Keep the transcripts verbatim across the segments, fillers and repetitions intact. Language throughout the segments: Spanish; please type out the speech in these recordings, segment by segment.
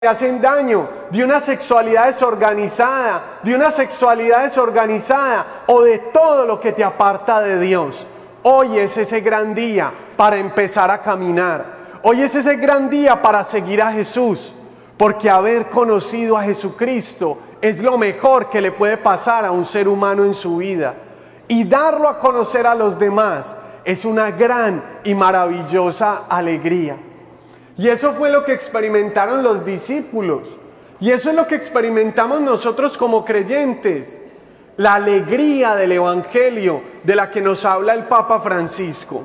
hacen daño, de una sexualidad desorganizada, de una sexualidad desorganizada o de todo lo que te aparta de Dios. Hoy es ese gran día para empezar a caminar. Hoy es ese gran día para seguir a Jesús, porque haber conocido a Jesucristo es lo mejor que le puede pasar a un ser humano en su vida. Y darlo a conocer a los demás es una gran y maravillosa alegría. Y eso fue lo que experimentaron los discípulos. Y eso es lo que experimentamos nosotros como creyentes. La alegría del Evangelio de la que nos habla el Papa Francisco.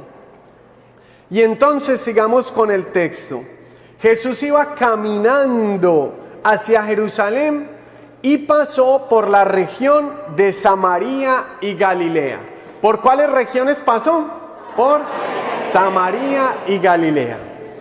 Y entonces sigamos con el texto. Jesús iba caminando hacia Jerusalén y pasó por la región de Samaria y Galilea. ¿Por cuáles regiones pasó? Por Samaria y Galilea.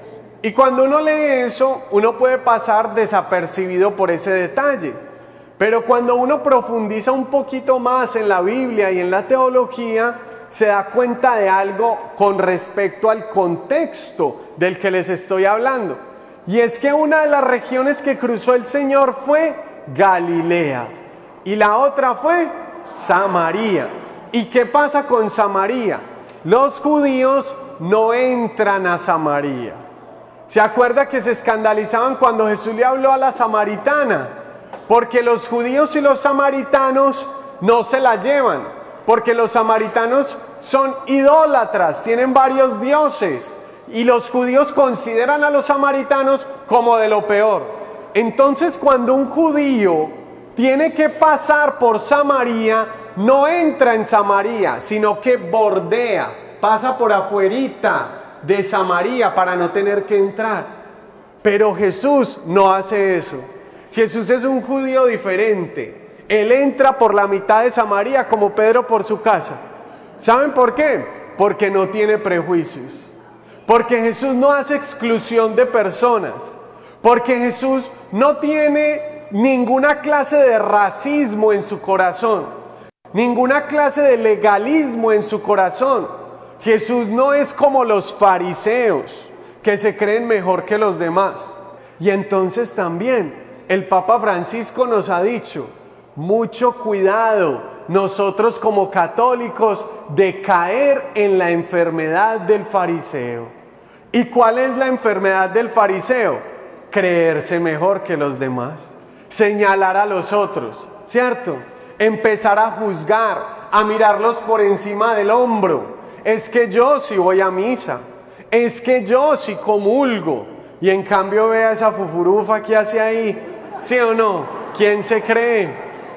Y cuando uno lee eso, uno puede pasar desapercibido por ese detalle. Pero cuando uno profundiza un poquito más en la Biblia y en la teología, se da cuenta de algo con respecto al contexto del que les estoy hablando. Y es que una de las regiones que cruzó el Señor fue Galilea y la otra fue Samaria. ¿Y qué pasa con Samaria? Los judíos no entran a Samaria. ¿Se acuerda que se escandalizaban cuando Jesús le habló a la samaritana? Porque los judíos y los samaritanos no se la llevan, porque los samaritanos son idólatras, tienen varios dioses, y los judíos consideran a los samaritanos como de lo peor. Entonces, cuando un judío tiene que pasar por Samaria, no entra en Samaria, sino que bordea, pasa por afuerita de Samaria para no tener que entrar. Pero Jesús no hace eso. Jesús es un judío diferente. Él entra por la mitad de Samaria como Pedro por su casa. ¿Saben por qué? Porque no tiene prejuicios. Porque Jesús no hace exclusión de personas. Porque Jesús no tiene ninguna clase de racismo en su corazón. Ninguna clase de legalismo en su corazón. Jesús no es como los fariseos que se creen mejor que los demás. Y entonces también el Papa Francisco nos ha dicho, mucho cuidado nosotros como católicos de caer en la enfermedad del fariseo. ¿Y cuál es la enfermedad del fariseo? Creerse mejor que los demás, señalar a los otros, ¿cierto? Empezar a juzgar, a mirarlos por encima del hombro. Es que yo sí voy a misa, es que yo sí comulgo, y en cambio vea esa fufurufa que hace ahí, ¿sí o no? ¿Quién se cree?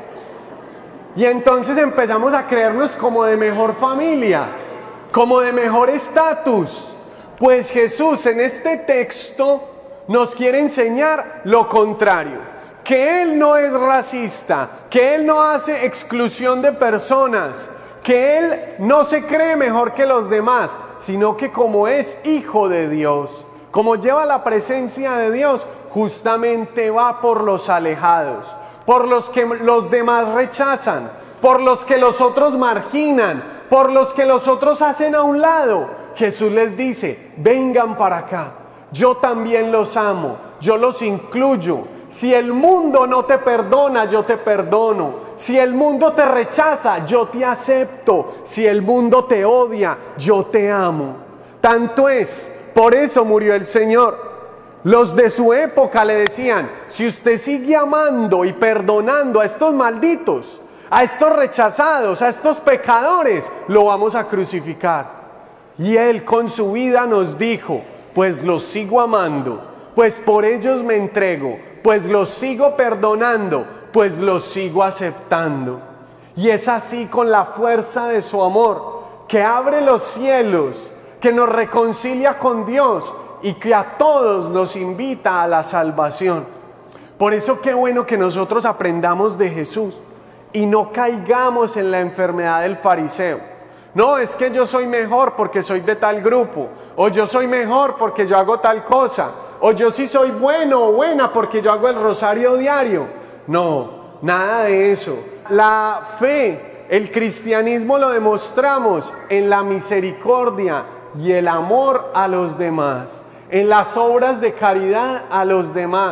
Y entonces empezamos a creernos como de mejor familia, como de mejor estatus. Pues Jesús en este texto nos quiere enseñar lo contrario, que Él no es racista, que Él no hace exclusión de personas, que Él no se cree mejor que los demás, sino que como es hijo de Dios, como lleva la presencia de Dios, justamente va por los alejados, por los que los demás rechazan, por los que los otros marginan, por los que los otros hacen a un lado. Jesús les dice, vengan para acá, yo también los amo, yo los incluyo. Si el mundo no te perdona, yo te perdono. Si el mundo te rechaza, yo te acepto. Si el mundo te odia, yo te amo. Tanto es, por eso murió el Señor. Los de su época le decían, si usted sigue amando y perdonando a estos malditos, a estos rechazados, a estos pecadores, lo vamos a crucificar. Y Él con su vida nos dijo, pues los sigo amando, pues por ellos me entrego, pues los sigo perdonando, pues los sigo aceptando. Y es así con la fuerza de su amor, que abre los cielos, que nos reconcilia con Dios y que a todos nos invita a la salvación. Por eso qué bueno que nosotros aprendamos de Jesús y no caigamos en la enfermedad del fariseo. No, es que yo soy mejor porque soy de tal grupo, o yo soy mejor porque yo hago tal cosa, o yo sí soy bueno o buena porque yo hago el rosario diario. No, nada de eso. La fe, el cristianismo lo demostramos en la misericordia y el amor a los demás, en las obras de caridad a los demás,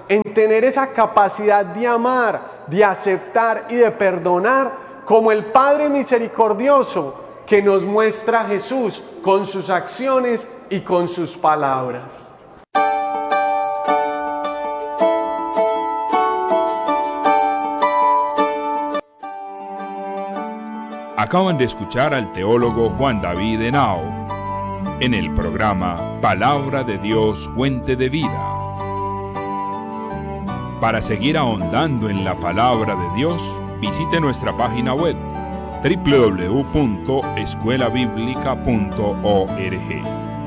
en tener esa capacidad de amar, de aceptar y de perdonar, como el Padre misericordioso que nos muestra Jesús con sus acciones y con sus palabras. Acaban de escuchar al teólogo Juan David Henao en el programa Palabra de Dios, Fuente de Vida. Para seguir ahondando en la palabra de Dios, visite nuestra página web doble u doble u doble u punto escuela bíblica punto org.